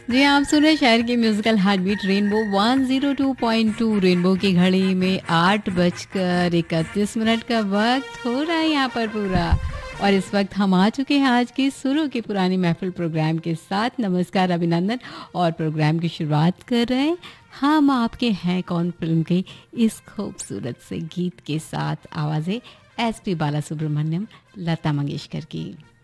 जी हाँ, आप सुन रहे हैं शहर की म्यूजिकल हार्टबीट रेनबो 102.2। रेनबो की घड़ी में 8:31 का वक्त हो रहा है यहाँ पर पूरा। और इस वक्त हम आ चुके हैं आज की सुरों की पुरानी महफिल प्रोग्राम के साथ। नमस्कार, अभिनंदन। और प्रोग्राम की शुरुआत कर रहे हैं हम आपके हैं कौन फिल्म के इस खूबसूरत से गीत के साथ। आवाज़ें एसपी बालासुब्रमण्यम, लता मंगेशकर की।